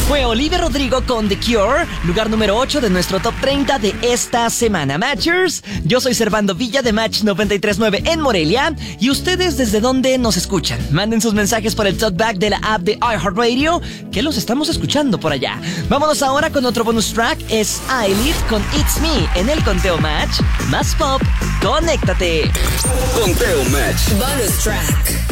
Fue Olivia Rodrigo con The Cure, lugar número 8 de nuestro top 30 de esta semana. Matchers, yo soy Servando Villa de Match 93.9 en Morelia. ¿Y ustedes desde dónde nos escuchan? Manden sus mensajes por el talkback de la app de iHeartRadio, que los estamos escuchando por allá. Vámonos ahora con otro bonus track, es Eyelid con It's Me en el Conteo Match. Más pop, conéctate. Conteo Match. Bonus track.